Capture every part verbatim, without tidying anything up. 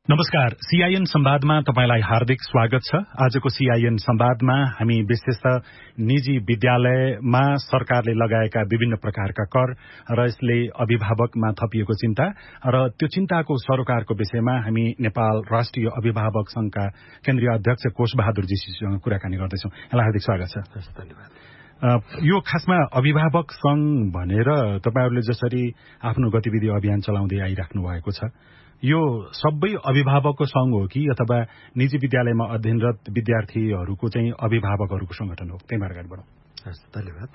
नमस्कार, सीआईएन संवादमा तपाईलाई हार्दिक स्वागत छ। आजको सीआईएन संवादमा हामी विशेषतः निजी विद्यालयमा सरकारले लगाएका विभिन्न प्रकारका कर र यसले अभिभावकमा थपिएको चिन्ता र त्यो चिन्ताको सरोकारको विषयमा हामी नेपाल राष्ट्रिय अभिभावक संघका केन्द्रीय अध्यक्ष कोषबहादुर जीसीसँग कुराकानी गर्दैछौं। यहाँलाई हार्दिक स्वागत छ। धन्यवाद। यो खासमा अभिभावक संघ भनेर तपाईहरुले जसरी आफ्नो गतिविधि अभियान चलाउँदै आइराख्नु भएको छ, यो सबै अभिभावकको संघ हो कि अथवा निजी विद्यालयमा अध्ययनरत विद्यार्थीहरूको चाहिँ अभिभावकहरूको संगठन हो? त्यही मार्गबाट बढौं। हस्, धन्यवाद।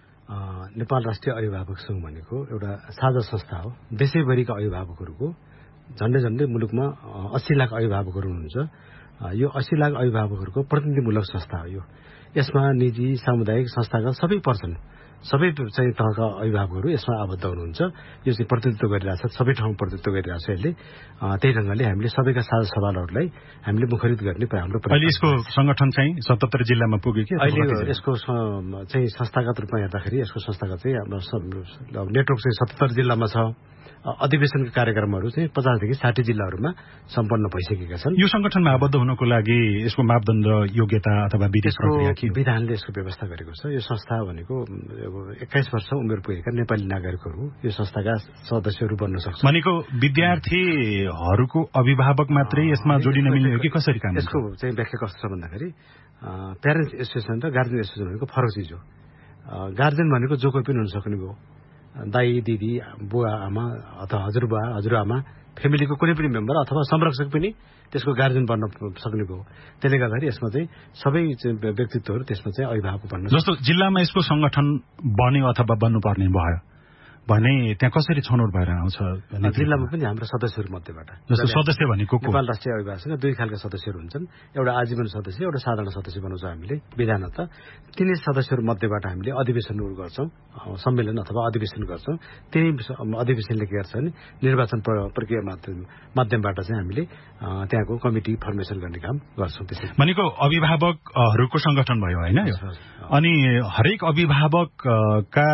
नेपाल राष्ट्रिय अभिभावक संघ भनेको एउटा साझा संस्था हो। देशैभरिका अभिभावकहरूको झण्डै झण्डै मुलुकमा अस्सी लाख अभिभावकहरू हुनुहुन्छ। यो अस्सी लाख अभिभावकहरूको प्रतिनिधिमूलक संस्था हो। यो यसमा निजी सामुदायिक संस्थागत सबै पर्छन्। सबै चाहिँ तहका अभिभावकहरू यसमा आबद्ध हुनुहुन्छ। यो चाहिँ प्रतिनिधित्व गरिरहेछ, सबै ठाउँ प्रतिनिधित्व गरिरहेछ। यसले त्यही ढंगले हामीले सबैका साझा सवालहरूलाई हामीले मुखरित गर्ने हाम्रो प्रयास। अहिले यसको संगठन चाहिँ सतहत्तर जिल्लामा पुग्यो कि? अहिले यसको चाहिँ संस्थागत रूपमा हेर्दाखेरि यसको संस्थागत चाहिँ हाम्रो नेटवर्क चाहिँ सतहत्तर जिल्लामा छ। अधिवेशनका कार्यक्रमहरू चाहिँ पचासदेखि साठी जिल्लाहरूमा सम्पन्न भइसकेका छन्। यो संगठनमा आबद्ध हुनको लागि यसको मापदण्ड, योग्यता अथवा विधि प्रक्रिया के हो? विधानले यसको व्यवस्था गरेको छ। यो संस्था भनेको एक्काइस वर्ष उमेर पुगेका नेपाली नागरिकहरू यो संस्थाका सदस्यहरू बन्न सक्छ। भनेको विद्यार्थीहरूको अभिभावक मात्रै यसमा जोडिन मिल्ने हो कि कसरी काम? यसको चाहिँ व्याख्या कस्तो छ भन्दाखेरि प्यारेन्ट्स एसोसिएसन र गार्जियन एसोसिएसन भनेको फरक चिज हो। गार्जियन भनेको जो कोही पनि हुन सक्ने हो। दाई, दिदी, बुवा, आमा अथवा हजुरबा, हजुरआमा, फ्यामिलीको कुनै पनि मेम्बर अथवा संरक्षक पनि त्यसको गार्जियन बन्न सक्ने हो। त्यसले गर्दाखेरि यसमा चाहिँ सबै व्यक्तित्वहरू त्यसमा चाहिँ अभिभावक बन्न। जस्तो जिल्लामा यसको संगठन बन्यो अथवा बन्नुपर्ने भयो भने त्यहाँ कसरी छनौट भएर आउँछ? जिल्लामा पनि हाम्रो सदस्यहरू मध्येबाट। जस्तो सदस्य भनेको नेपाल राष्ट्रिय अभिभावक दुई खालका सदस्यहरू हुन्छन्। एउटा आजीवन सदस्य, एउटा साधारण सदस्य बनाउँछौँ हामीले विधानत। तिनै सदस्यहरू मध्येबाट हामीले अधिवेशनहरू गर्छौँ, सम्मेलन अथवा अधिवेशन गर्छौँ। तिनै अधिवेशनले के गर्छ भने निर्वाचन प्रक्रिया माध्यमबाट चाहिँ हामीले त्यहाँको कमिटी फर्मेसन गर्ने काम गर्छौँ। त्यसै भनेको अभिभावकहरूको संगठन भयो होइन यो? अनि हरेक अभिभावकका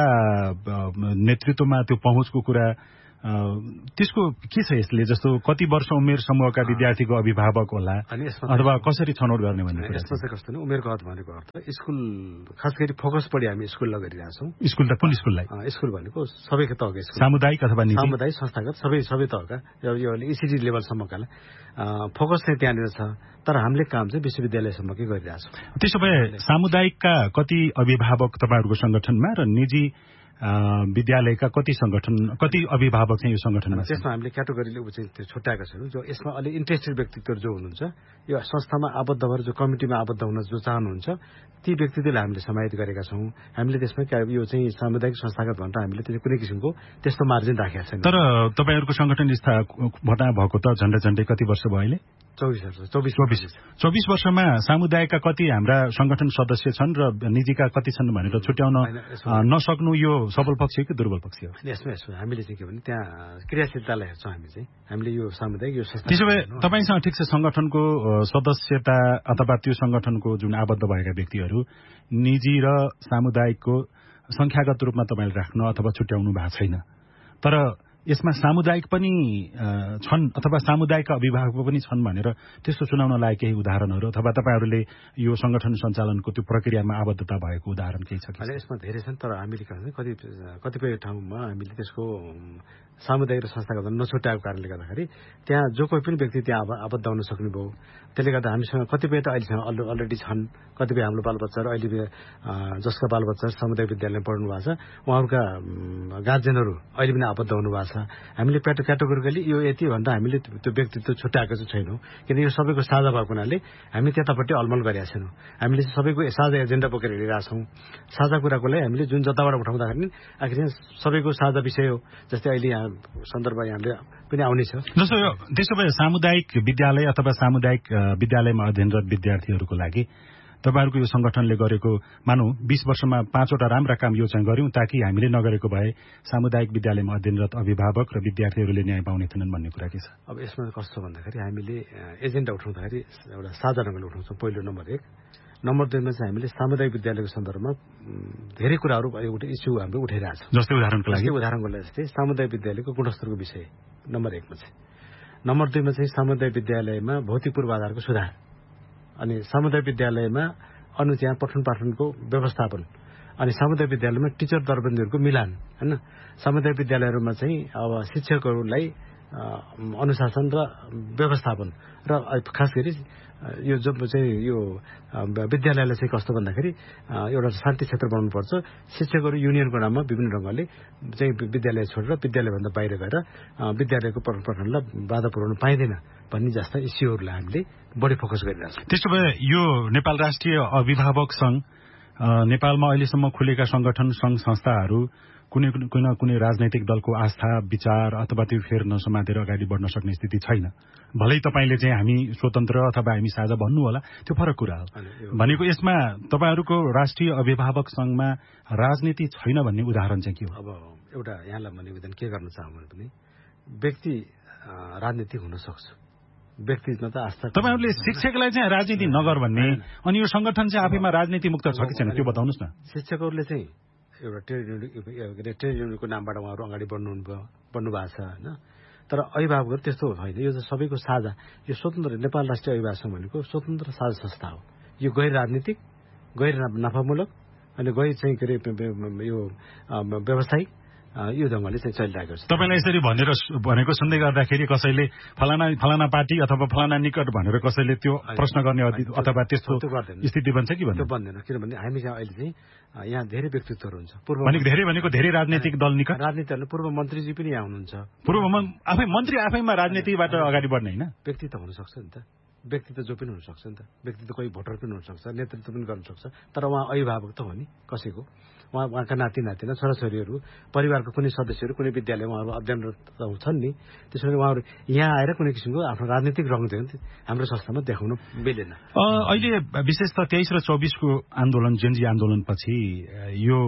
नेतृत्वमा त्यो पहुँचको कुरा त्यसको के छ यसले? जस्तो कति वर्ष उमेर समूहका विद्यार्थीको अभिभावक होला अथवा कसरी छनौट गर्ने भन्ने कुरा? यसमा चाहिँ कस्तो उमेरको हद भनेको अर्थ स्कुल, खास गरी फोकस बढी हामी स्कुललाई गरिरहेछौँ। स्कुल त कुन स्कुललाई? स्कुल भनेको सबै तहका स्कुल, सामुदायिक अथवा निजी? सामुदायिक संस्थागत सबै सबै तहका। यो इसिडी लेभलसम्मका फोकस चाहिँ त्यहाँनिर छ। तर हामीले काम चाहिँ विश्वविद्यालयसम्मकै गरिरहेछौँ। त्यसो भए सामुदायिकका कति अभिभावक तपाईँहरूको संगठनमा र निजी विद्यालयका कति संगठन, कति अभिभावक चाहिँ यो संगठनमा? त्यसमा हामीले क्याटेगोरीले चाहिँ छुट्याएका छौँ। जो यसमा अलि इन्ट्रेस्टेड व्यक्तित्वहरू जो हुनुहुन्छ, यो संस्थामा आबद्ध भएर जो कमिटीमा आबद्ध हुन जो चाहनुहुन्छ, ती व्यक्तित्वलाई हामीले समाहित गरेका छौँ। हामीले त्यसमा यो चाहिँ सामुदायिक संस्थागत भनेर हामीले त्यसले कुनै किसिमको त्यस्तो मार्जिन राखेका छैन। तर तपाईँहरूको संगठन स्थापना भएको त झन्डै झन्डै कति वर्ष भयो अहिले? चौबिस वर्ष। चौबिस चौबिस चौबिस वर्षमा सामुदायिकका कति हाम्रा संगठन सदस्य छन् र निजीका कति छन् भनेर छुट्याउन नसक्नु यो सफल पक्ष हो कि दुर्बल पक्ष हो? यसमा यसो हामीले चाहिँ के भने त्यहाँ क्रियाशीलतालाई हेर्छौँ। हामी चाहिँ हामीले यो सामुदायिक यो संस्था। त्यसो भए तपाईँसँग ठिक छ संगठनको सदस्यता अथवा त्यो संगठनको जुन आबद्ध भएका व्यक्तिहरू निजी र सामुदायिकको संख्यागत रूपमा तपाईँले राख्न अथवा छुट्याउनु भएको छैन। तर यसमा सामुदायिक पनि छन् अथवा सामुदायिकका अभिभावक पनि छन् भनेर त्यस्तो चुनाउन लायक केही उदाहरणहरू अथवा तपाईँहरूले यो संगठन सञ्चालनको त्यो प्रक्रियामा आबद्धता भएको उदाहरण केही छ कि? यसमा धेरै छन्, तर हामीले कति कतिपय ठाउँमा हामीले त्यसको सामुदायिक र संस्थागत नछुट्याएको कारणले गर्दाखेरि त्यहाँ जो कोही पनि व्यक्ति त्यहाँ आबद्ध हुन सक्ने भयो। त्यसले गर्दा हामीसँग कतिपय त अहिलेसम्म अलरेडी छन्। कतिपय हाम्रो बालबच्चाहरू अहिले जसका बालबच्चाहरू सामुदायिक विद्यालयमा पढ्नु भएको छ, उहाँहरूका गार्जेनहरू अहिले पनि आबद्ध हुनु भएको छ। हामीले प्याटो क्याटेगोरिकली यो यति भन्दा हामीले त्यो व्यक्तित्व छुट्याएको चाहिँ छैनौँ। किन यो सबैको साझा भएको हुनाले हामी त्यतापट्टि अलमल गरेका छैनौँ। हामीले सबैको साझा एजेन्डा बोकेर हिँडिरहेछौँ। साझा कुराको लागि हामीले जुन जताबाट उठाउँदाखेरि आखिर साबैको साझा विषय हो। जस्तै अहिले यहाँ सन्दर्भ यहाँले पनि आउनेछ। जस्तो त्यसो भए सामुदायिक विद्यालय अथवा सामुदायिक विद्यालयमा अध्ययनरत विद्यार्थीहरूको लागि तपाईँहरूको यो संगठनले गरेको मानौ बीस वर्षमा पाँचवटा राम्रा काम यो चाहिँ गर्यौं ताकि हामीले नगरेको भए सामुदायिक विद्यालयमा अध्ययनरत अभिभावक र विद्यार्थीहरूले न्याय पाउने थिएनन् भन्ने कुरा के छ? अब यसमा कस्तो भन्दाखेरि हामीले एजेन्डा उठाउँदाखेरि एउटा साझा ढङ्गले उठाउँछौँ। पहिलो नम्बर एक। नम्बर दुईमा चाहिँ हामीले सामुदायिक विद्यालयको सन्दर्भमा धेरै कुराहरू एउटा इस्यु हामीले उठाइरहेको छौँ। जस्तै उदाहरणको लागि उदाहरणको लागि जस्तै सामुदायिक विद्यालयको गुणस्तरको विषय नम्बर एकमा छ। नम्बर दुईमा चाहिँ सामुदायिक विद्यालयमा भौतिक पूर्वाधारको सुधार, अनि सामुदायिक विद्यालयमा अनु त्यहाँ पठन पाठनको व्यवस्थापन, अनि सामुदायिक विद्यालयमा टिचर दरबन्दीहरूको मिलान हैन। सामुदायिक विद्यालयहरूमा चाहिँ अब शिक्षकहरूलाई अनुशासन र व्यवस्थापन र खास गरी यो जब चाहिँ यो विद्यालयलाई चाहिँ कस्तो भन्दाखेरि एउटा शान्ति क्षेत्र बनाउनुपर्छ। शिक्षकहरू युनियनको नाममा विभिन्न ढङ्गले चाहिँ विद्यालय छोडेर विद्यालयभन्दा बाहिर गएर विद्यालयको पठन पाठनलाई बाधा पुर्याउन पाइँदैन भन्ने जस्ता इस्युहरूलाई हामीले बढी फोकस गरिरहेको छ। त्यसो भए यो नेपाल राष्ट्रिय अभिभावक संघ, नेपालमा अहिलेसम्म खुलेका संगठन संघ संस्थाहरू कुनै कुनै कुनै राजनैतिक दलको आस्था विचार अथवा त्यो फेर नसमातेर अगाडि बढ्न सक्ने स्थिति छैन। भलै तपाईँले चाहिँ हामी स्वतन्त्र अथवा हामी साझा भन्नु होला, त्यो फरक कुरा हो। भनेको यसमा तपाईँहरूको राष्ट्रिय अभिभावक संघमा राजनीति छैन भन्ने उदाहरण चाहिँ के हो? अब एउटा यहाँलाई म निवेदन के गर्न चाहन्छु भने पनि व्यक्ति राजनीतिक हुन सक्छ, व्यक्तिमा त आस्था। तपाईँहरूले शिक्षकलाई चाहिँ राजनीति नगर भन्ने, अनि यो संगठन चाहिँ आफैमा राजनीति मुक्त छ कि छैन त्यो बताउनुहोस् न। शिक्षकहरूले चाहिँ एउटा ट्रेड युनियन ट्रेड युनियनको नामबाट उहाँहरू अगाडि बढ्नु बढ्नु भएको छ होइन। तर अभिभावकहरू त्यस्तो होइन, यो चाहिँ सबैको साझा, यो स्वतन्त्र नेपाल राष्ट्रिय अभिभावक संघ भनेको स्वतन्त्र साझा संस्था हो। यो गैर राजनीतिक, गैर नाफामूलक अनि गैर चाहिँ के अरे यो व्यावसायिक यो ढङ्गले चाहिँ चलिरहेको छ। तपाईँलाई यसरी भनेर भनेको सुन्दै गर्दाखेरि कसैले फलाना फलाना पार्टी अथवा फलाना निकट भनेर कसैले त्यो प्रश्न गर्ने अथवा त्यस्तो स्थिति बन्छ कि भन्नु? त्यो बन्दैन, किनभने हामी चाहिँ अहिले चाहिँ यहाँ धेरै व्यक्तित्वहरू हुन्छ। पूर्व भनेको धेरै भनेको धेरै राजनीतिक दल निकट राजनीतिहरू पूर्व मन्त्रीजी पनि यहाँ हुनुहुन्छ। पूर्व आफै मन्त्री आफैमा राजनीतिबाट अगाडि बढ्ने होइन? व्यक्ति त हुनसक्छ नि त, व्यक्ति त जो पनि हुनसक्छ नि त, व्यक्ति त कोही भोटर पनि हुनसक्छ, नेतृत्व पनि गर्न सक्छ। तर उहाँ अभिभावक त हो नि कसैको, उहाँ उहाँका नाति नातिना छोराछोरीहरू परिवारको कुनै सदस्यहरू कुनै विद्यालयमा उहाँहरू अध्ययनरत छन् नि, त्यसैले उहाँहरू यहाँ आएर कुनै किसिमको आफ्नो राजनीतिक रङ चाहिँ हाम्रो संस्थामा देखाउन मिलेन। अहिले विशेष त तेइस र चौबिसको आन्दोलन जेनजी आन्दोलनपछि यो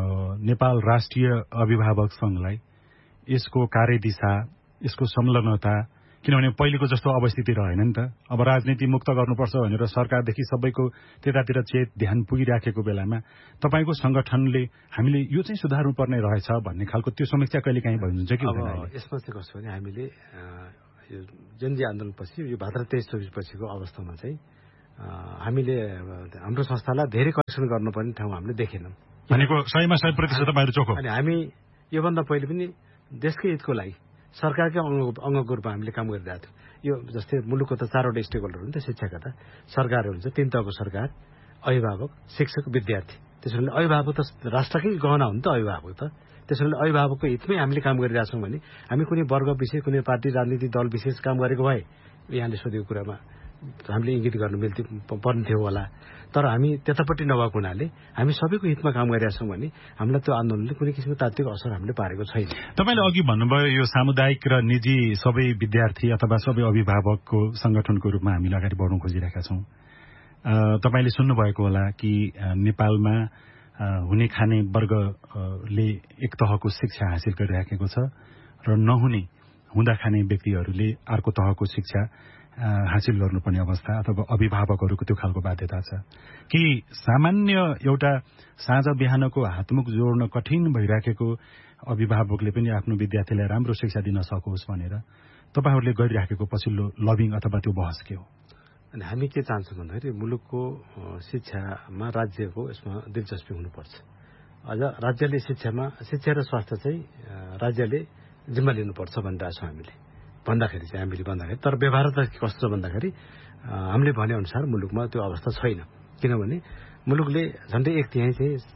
नेपाल राष्ट्रिय अभिभावक संघलाई यसको कार्यदिशा, यसको संलग्नता, किनभने पहिलेको जस्तो अवस्थिति रहेन नि त। अब राजनीति मुक्त गर्नुपर्छ भनेर सरकारदेखि सबैको त्यतातिर चेत ध्यान पुगिराखेको बेलामा तपाईँको संगठनले हामीले यो चाहिँ सुधार्नुपर्ने रहेछ भन्ने खालको त्यो समीक्षा कहिले काहीँ भइन्छ कि हुँदैन? यसमा चाहिँ कस्तो भने हामीले यो जेनजी आन्दोलनपछि यो भाद्र तेइस चौबिस पछिको अवस्थामा चाहिँ हामीले हाम्रो संस्थालाई धेरै करेक्सन गर्नुपर्ने ठाउँ हामीले देखेनौँ। भनेको सयमा सय प्रतिशत तपाईँहरू चोखो। अनि हामी योभन्दा पहिले पनि देशकै हितको लागि सरकारकै अङ्ग अङ्गको रूपमा हामीले काम गरिरहेको थियौँ। यो जस्तै मुलुकको त चारवटा स्टेक होल्डर हुन्छ शिक्षाका, त सरकारहरू हुन्छ, तीन तहको सरकार, अभिभावक, शिक्षक, विद्यार्थी। त्यसैले अभिभावक त राष्ट्रकै गहना हो नि त अभिभावक त। त्यसैले अभिभावकको हितमै हामीले काम गरिरहेका छौँ भने हामी कुनै वर्ग विशेष कुनै पार्टी राजनीतिक दल विशेष काम गरेको भए यहाँले सोधेको कुरामा हामीले इङ्गित गर्नु मिल्थ्यो पर्ने थियो होला। तर हामी त्यतापट्टि नभएको हुनाले हामी सबैको हितमा काम गरिरहेका छौँ भने हामीलाई त्यो आन्दोलनले कुनै किसिमको तात्विक असर हामीले पारेको छैन। तपाईँले अघि भन्नुभयो यो सामुदायिक र निजी सबै विद्यार्थी अथवा सबै अभिभावकको संगठनको रूपमा हामीले अगाडि बढ्न खोजिरहेका छौँ। तपाईँले सुन्नुभएको होला कि नेपालमा हुने खाने वर्गले एक तहको शिक्षा हासिल गरिराखेको छ र नहुने हुँदा खाने व्यक्तिहरूले अर्को तहको शिक्षा हासिल गर्नुपर्ने अवस्था अथवा अभिभावकहरूको त्यो खालको बाध्यता छ कि सामान्य एउटा साँझ बिहानको हातमुख जोड्न कठिन भइराखेको अभिभावकले पनि आफ्नो विद्यार्थीलाई राम्रो शिक्षा दिन सकोस् भनेर तपाईँहरूले गरिराखेको पछिल्लो लबिङ अथवा त्यो बहस के हो? अनि हामी के चाहन्छौँ भन्दाखेरि मुलुकको शिक्षामा राज्यको यसमा दिलचस्पी हुनुपर्छ। अझ राज्यले शिक्षामा शिक्षा र स्वास्थ्य चाहिँ राज्यले जिम्मा लिनुपर्छ भनिरहेछौँ हामीले भन्दाखेरि चाहिँ हामीले भन्दाखेरि। तर व्यवहार त कस्तो छ भन्दाखेरि हामीले भनेअनुसार मुलुकमा त्यो अवस्था छैन। किनभने मुलुकले झन्डै एक तिहाई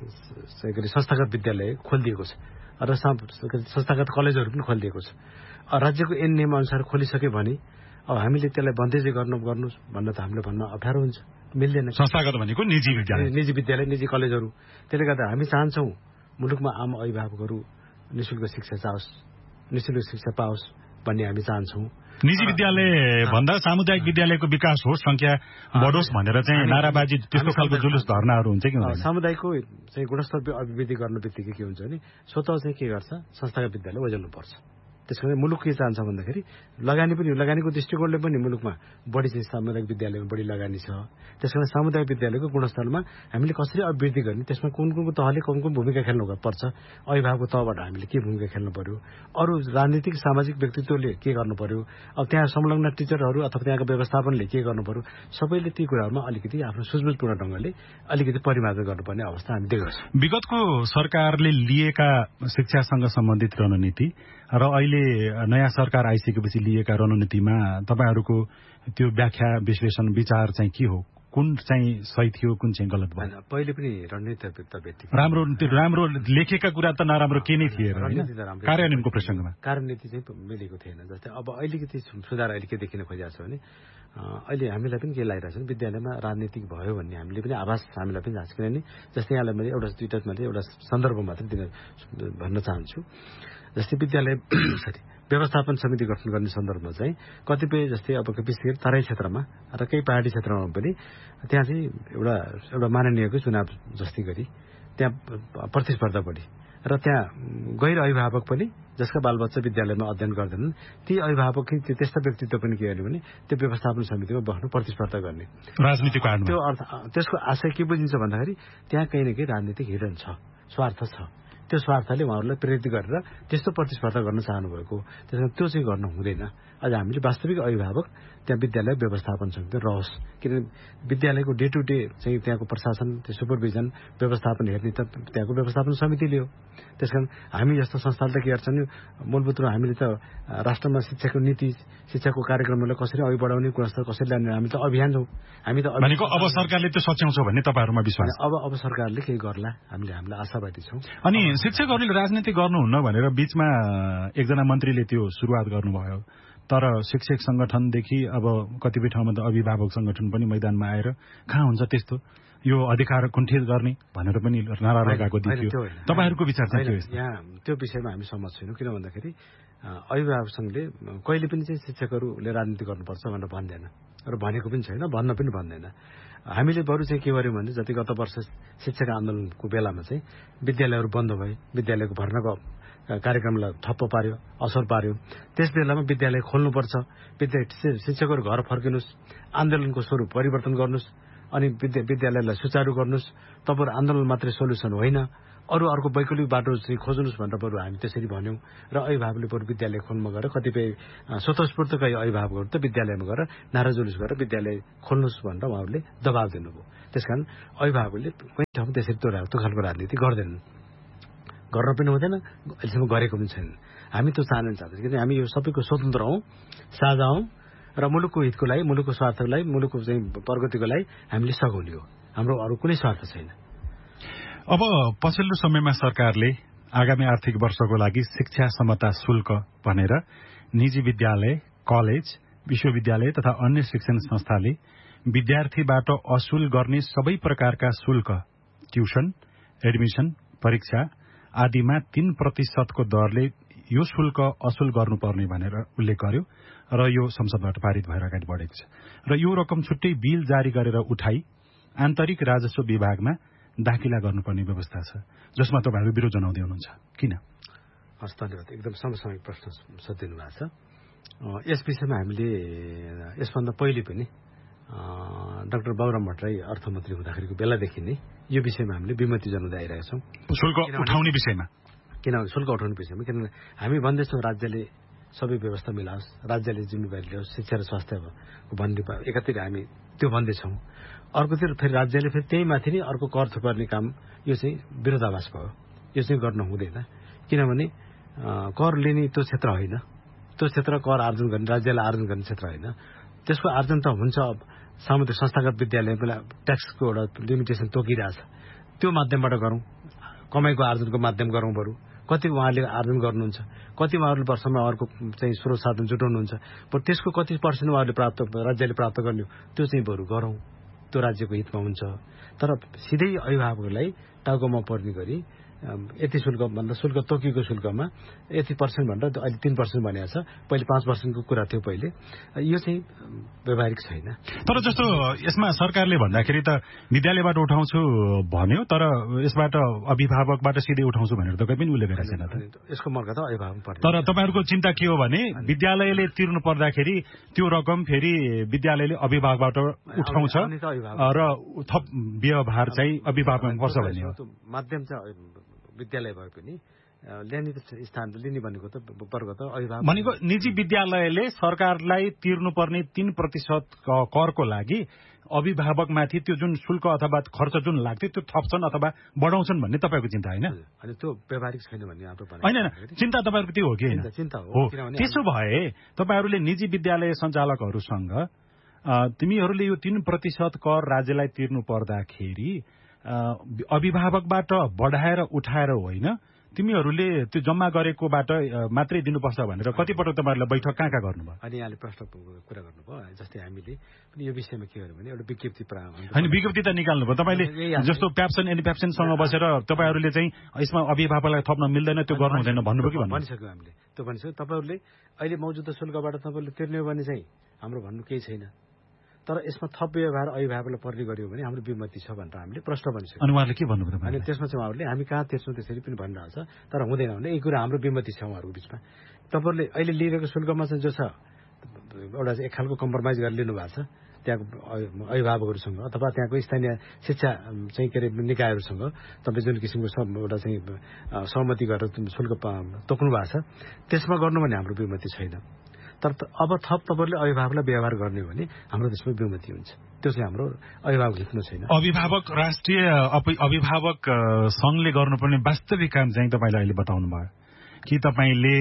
चाहिँ संस्थागत विद्यालय खोलिदिएको छ र संस्थागत कलेजहरू पनि खोलिदिएको छ। राज्यको ऐन नियम अनुसार खोलिसक्यो भने अब हामीले त्यसलाई बन्देजै गर्नु गर्नुहोस् भन्न त हामीले भन्न अप्ठ्यारो हुन्छ, मिल्दैन। संस्थागत भनेको निजी विद्यालय, निजी विद्यालय, निजी कलेजहरू। त्यसले गर्दा हामी चाहन्छौँ मुलुकमा आम अभिभावकहरू निःशुल्क शिक्षा चाहोस्, निःशुल्क शिक्षा पाओस् भन्ने हामी चाहन्छौँ। निजी विद्यालय भन्दा सामुदायिक विद्यालयको विकास होस्, संख्या बढोस् भनेर चाहिँ नाराबाजी त्यस्तो खालको जुलुस धर्नाहरू हुन्छ कि हुँदैन? सामुदायिकको चाहिँ गुणस्तर अभिवृद्धि गर्नु बित्तिकै के हुन्छ भने स्वतः चाहिँ के गर्छ, संस्थागत विद्यालय ओझेल्नुपर्छ। त्यसकारण मुलुक के चाहन्छ भन्दाखेरि लगानी पनि लगानीको दृष्टिकोणले पनि मुलुकमा बढी चाहिँ सामुदायिक विद्यालयमा बढी लगानी छ। त्यसकारण सामुदायिक विद्यालयको गुणस्तरमा हामीले कसरी अभिवृद्धि गर्ने, त्यसमा कुन कुनको तहले कुन कुन भूमिका खेल्नु पर्छ, अभिभावकको तहबाट हामीले के भूमिका खेल्नु पर्यो, अरू राजनीतिक सामाजिक व्यक्तित्वले के गर्नु पर्यो, अब त्यहाँ संलग्न टिचरहरू अथवा त्यहाँको व्यवस्थापनले के गर्नु पर्यो, सबैले ती कुराहरूमा अलिकति आफ्नो सुझबुझपूर्ण ढङ्गले अलिकति परिमार्जन गर्नुपर्ने अवस्था हामी देख्छौँ। विगतको सरकारले लिएका शिक्षासँग सम्बन्धित रणनीति र अहिले नयाँ सरकार आइसकेपछि लिएका रणनीतिमा तपाईँहरूको त्यो व्याख्या विश्लेषण विचार चाहिँ के हो? कुन चाहिँ सही थियो, कुन चाहिँ गलत भयो? पहिले पनि रणनीति त व्यक्ति राम्रो राम्रो लेखेका कुरा त नराम्रो के नै थिए कार्यान्वयनको प्रसङ्गमा कार्यनीति चाहिँ मिलेको थिएन। जस्तै अब अलिकति सुधार अहिले के देखिन खोजिरहेको छ भने अहिले हामीलाई पनि के लागिरहेको छ विद्यालयमा राजनीतिक भयो भन्ने हामीले पनि आभास हामीलाई पनि थाहा छ। किनभने जस्तै यहाँलाई मैले एउटा दुईटा मैले एउटा सन्दर्भ मात्रै दिन भन्न चाहन्छु। जस्तै विद्यालय सरी व्यवस्थापन समिति गठन गर्ने सन्दर्भमा चाहिँ कतिपय जस्तै अब विशेष गरी तराई क्षेत्रमा र केही पहाडी क्षेत्रमा पनि त्यहाँ चाहिँ एउटा एउटा माननीयको चुनाव जस्तै गरी त्यहाँ प्रतिस्पर्धा बढी र त्यहाँ गैर अभिभावक पनि जसका बालबच्चा विद्यालयमा अध्ययन गर्दैनन् ती अभिभावक त्यस्ता व्यक्तित्व पनि के गर्ने भने त्यो व्यवस्थापन समितिमा बस्नु प्रतिस्पर्धा गर्ने राजनीतिको त्यो अर्थ त्यसको आशय के बुझिन्छ भन्दाखेरि त्यहाँ कहीँ न कहीँ राजनीतिक हिडन छ, स्वार्थ छ। त्यो स्वार्थले उहाँहरूलाई प्रेरित गरेर त्यस्तो प्रतिस्पर्धा गर्न चाहनुभएको। त्यसमा त्यो चाहिँ गर्न हुँदैन। अझ हामीले वास्तविक अभिभावक त्यहाँ विद्यालय व्यवस्थापन समिति रहोस्, किनभने विद्यालयको डे टु डे चाहिँ त्यहाँको प्रशासन त्यो सुपरभिजन व्यवस्थापन हेर्ने त त्यहाँको व्यवस्थापन समितिले हो। त्यसकारण हामी जस्तो संस्थाले त के गर्छन् मूलभूत रूपमा हामीले त राष्ट्रमा शिक्षाको नीति शिक्षाको कार्यक्रमलाई कसरी अघि बढाउने गुणस्तर कसरी ल्याउने हामी त अभियान छौँ। हामी त अब सरकारले त्यो सच्याउँछ भन्ने तपाईँहरूमा विश्वास? अब अब सरकारले केही गर्ला हामीले हामीलाई आशावादी छौँ। अनि शिक्षकहरूले राजनीति गर्नुहुन्न भनेर बीचमा एकजना मन्त्रीले त्यो सुरुवात गर्नुभयो, तर शिक्षक संगठनदेखि अब कतिपय ठाउँमा त अभिभावक संगठन पनि मैदानमा आएर कहाँ हुन्छ त्यस्तो यो अधिकार कुण्ठित गर्ने भनेर पनि नारा लगाएको देखियो। तपाईँहरूको विचार चाहिँ के हो? यहाँ त्यो विषयमा हामी सहमत छैनौँ। किन भन्दाखेरि अभिभावक संघले कहिले पनि चाहिँ शिक्षकहरूले राजनीति गर्नुपर्छ भनेर भन्दैन र भनेको पनि छैन, भन्न पनि भन्दैन। हामीले बरु चाहिँ के गर्यौँ भने जति गत वर्ष शिक्षक आन्दोलनको बेलामा चाहिँ विद्यालयहरू बन्द भए, विद्यालयको भर्नाको कार्यक्रमलाई ठप्प पार्यो, असर पार्यो। त्यस बेलामा विद्यालय खोल्नुपर्छ, विद्या शिक्षकहरू घर फर्किनुहोस्, आन्दोलनको स्वरूप परिवर्तन गर्नुहोस्, अनि विद्या विद्यालयलाई सुचारू गर्नुहोस्। तपाईँहरू आन्दोलन मात्रै सोल्युसन होइन, अरू अर्को वैकल्पिक बाटो चाहिँ खोज्नुहोस् भनेर बरु हामी त्यसरी भन्यौँ। र अभिभावकले बरु विद्यालय खोल्नमा गएर कतिपय स्वतस्फूर्त कहीँ अभिभावकहरू त विद्यालयमा गएर नारा जुलुस गरेर विद्यालय खोल्नुहोस् भनेर उहाँहरूले दबाब दिनुभयो। त्यसकारण अभिभावकले कहीँ ठाउँमा त्यसरी त्यो त्यो खालको राजनीति गर्दैनन्, गर्न पनि हुँदैन, अहिलेसम्म गरेको पनि छैन। हामी त्यो चाहन चाहन्छौँ किनभने हामी यो सबैको स्वतन्त्र हौँ, साझा हौँ र मुलुकको हितको लागि, मुलुकको स्वार्थको लागि, मुलुकको चाहिँ प्रगतिको लागि हामीले सघाउने हो। हाम्रो अरू कुनै स्वार्थ छैन। अब पछिल्लो समयमा सरकारले आगामी आर्थिक वर्षको लागि शिक्षा समता शुल्क भनेर निजी विद्यालय, कलेज, विश्वविद्यालय तथा अन्य शिक्षण संस्थाले विद्यार्थीबाट असुल गर्ने सबै प्रकारका शुल्क, ट्युसन, एडमिसन, परीक्षा आदिमा तीन प्रतिशतको दरले यो शुल्क असुल गर्नुपर्ने भनेर उल्लेख गर्यो र यो संसदबाट पारित भएर अगाडि बढेको छ। र यो रकम छुट्टै बिल जारी गरेर उठाई आन्तरिक राजस्व विभागमा दाखिला गर्नुपर्ने व्यवस्था छ, जसमा तपाईँहरू विरोध जनाउँदै हुनुहुन्छ। किन? हस्, धन्यवाद। एकदम समसामयिक प्रश्न सोधिदिनु भएको छ। यस विषयमा हामीले यसभन्दा पहिले पनि डाक्टर बाबुराम भट्टराई अर्थमन्त्री हुँदाखेरिको बेलादेखि नै यो विषयमा हामीले विमति जनाउँदै आइरहेका छौँ, शुल्क उठाउने विषयमा। किनभने शुल्क उठाउने विषयमा किनभने हामी भन्दैछौँ राज्यले सबै व्यवस्था मिलाओस्, राज्यले जिम्मेवारी लियोस्, शिक्षा र स्वास्थ्यको भन्ने एकातिर हामी त्यो भन्दैछौँ। अर्कोतिर फेरि राज्यले फेरि त्यही माथि नै अर्को कर थुपार्ने काम, यो चाहिँ विरोधाभास भयो। यो चाहिँ गर्न हुँदैन, किनभने कर लिने त्यो क्षेत्र होइन, त्यो क्षेत्र कर आर्जन गर्ने राज्यलाई आर्जन गर्ने क्षेत्र होइन। त्यसको आर्जन त हुन्छ, अब सामुदायिक संस्थागत विद्यालयमा ट्याक्सको एउटा लिमिटेसन तोकिरहेछ, त्यो माध्यमबाट गरौँ, कमाइको आर्जनको माध्यम गरौँ। बरु कति उहाँहरूले आर्जन गर्नुहुन्छ, कति उहाँहरूले वर्षमा अर्को चाहिँ स्रोत साधन जुटाउनुहुन्छ, बरु त्यसको कति पर्सेन्ट उहाँहरूले प्राप्त राज्यले प्राप्त गर्ने त्यो चाहिँ बरु गरौँ, त्यो राज्यको हितमा हुन्छ। तर सिधै अभिभावकहरूलाई टाउकोमा पर्ने गरी यति शुल्क भन्दा शुल्क तोकिएको शुल्कमा यति पर्सेन्ट भनेर अहिले तीन पर्सेन्ट भनेको छ। पहिले पाँच पर्सेन्टको कुरा थियो पहिले। यो चाहिँ व्यावहारिक छैन। तर जस्तो यसमा सरकारले भन्दाखेरि त विद्यालयबाट उठाउँछु भन्यो, तर यसबाट अभिभावकबाट सिधै उठाउँछु भनेर त कहीँ पनि उल्लेख गरेको छैन त। यसको मर्का त अभिभावक पर्छ। तर तपाईँहरूको चिन्ता के हो भने विद्यालयले तिर्नु पर्दाखेरि त्यो रकम फेरि विद्यालयले अभिभावकबाट उठाउँछ र थप व्यवहार चाहिँ अभिभावकमा पर्छ भन्ने हो। माध्यम चाहिँ विद्यालय भए पनि ल्याउने स्थान लिने भनेको त वर्ग त अभिभावक भनेको निजी विद्यालयले सरकारलाई तिर्नुपर्ने तीन प्रतिशत करको लागि अभिभावकमाथि त्यो जुन शुल्क अथवा खर्च जुन लाग्थ्यो त्यो थप्छन् अथवा बढाउँछन् भन्ने तपाईँको चिन्ता होइन? अनि त्यो व्यावहारिक छैन भन्ने हाम्रो होइन। चिन्ता तपाईँहरूको त्यो हो कि होइन? चिन्ता हो। त्यसो भए तपाईँहरूले निजी विद्यालय सञ्चालकहरूसँग तिमीहरूले यो तीन प्रतिशत कर राज्यलाई तिर्नु पर्दाखेरि अभिभावकबाट बढाएर उठाएर होइन, तिमीहरूले त्यो जम्मा गरेकोबाट मात्रै दिनुपर्छ भनेर कतिपटक तपाईँहरूलाई बैठक कहाँ कहाँ गर्नुभयो? अनि यहाँले प्रश्न कुरा गर्नुभयो। जस्तै हामीले पनि यो विषयमा के गर्यो भने एउटा विज्ञप्ति होइन, विज्ञप्ति त निकाल्नु भयो तपाईँले। जस्तो प्याप्सन एनी प्याप्सनसँग बसेर तपाईँहरूले चाहिँ यसमा अभिभावकलाई थप्न मिल्दैन, त्यो गर्नु हुँदैन भन्नुभयो कि भन्नु? भनिसक्यो हामीले, त्यो भनिसक्यो। तपाईँहरूले अहिले मौजुदा शुल्कबाट तपाईँले तिर्ने हो भने चाहिँ हाम्रो भन्नु केही छैन, तर यसमा थप व्यवहार अभिभावकलाई पर्ने गर्यो भने हाम्रो विमति छ भनेर हामीले प्रश्न भनिसक्यो। अनि उहाँले के भन्नुभयो? अनि त्यसमा चाहिँ उहाँहरूले हामी कहाँ तिर्छौँ त्यसरी पनि भनिरहेको छ, तर हुँदैन भने यही कुरा हाम्रो विमति छ उहाँहरूको बिचमा। तपाईँहरूले अहिले लिइरहेको शुल्कमा चाहिँ जो छ एउटा चाहिँ एक खालको कम्प्रोमाइज गरेर लिनु भएको छ त्यहाँको अभिभावकहरूसँग अथवा त्यहाँको स्थानीय शिक्षा चाहिँ के अरे निकायहरूसँग तपाईँ जुन किसिमको एउटा चाहिँ सहमति गरेर शुल्क तोक्नु भएको छ त्यसमा गर्नु भने हाम्रो विमति छैन। तर अब थप तपाईँहरूले अभिभावकलाई व्यवहार गर्ने हो भने हाम्रो देशमा विमति हुन्छ। त्यो चाहिँ हाम्रो अभिभावक हितमा छैन। अभिभावक राष्ट्रिय अभिभावक संघले गर्नुपर्ने वास्तविक काम चाहिँ तपाईँले अहिले बताउनु भयो कि तपाईँले